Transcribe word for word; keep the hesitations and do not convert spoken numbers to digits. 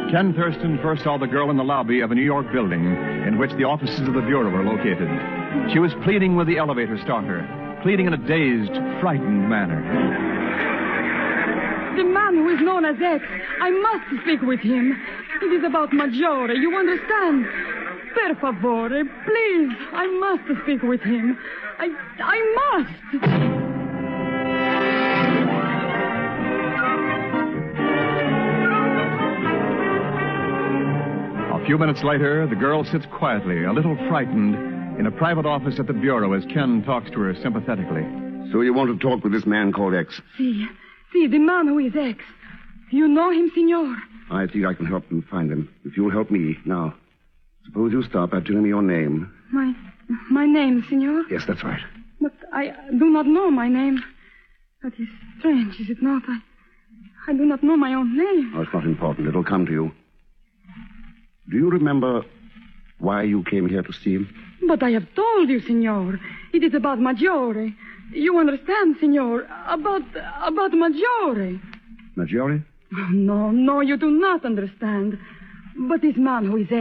Ken Thurston first saw the girl in the lobby of a New York building in which the offices of the Bureau were located. She was pleading with the elevator starter, pleading in a dazed, frightened manner. The man who is known as X, I must speak with him. It is about Maggiore, you understand? Per favore, please, I must speak with him. I, I must. A few minutes later, the girl sits quietly, a little frightened, in a private office at the Bureau as Ken talks to her sympathetically. So you want to talk with this man called X? See, see, the man who is X. You know him, senor? I think I can help you find him, if you'll help me. Now, suppose you start by telling me your name. My, my name, senor? Yes, that's right. But I do not know my name. That is strange, is it not? I, I do not know my own name. Oh, it's not important. It'll come to you. Do you remember why you came here to see him? But I have told you, senor. It is about Maggiore. You understand, senor? About, about Maggiore. Maggiore? Oh, no, no, you do not understand. But this man who is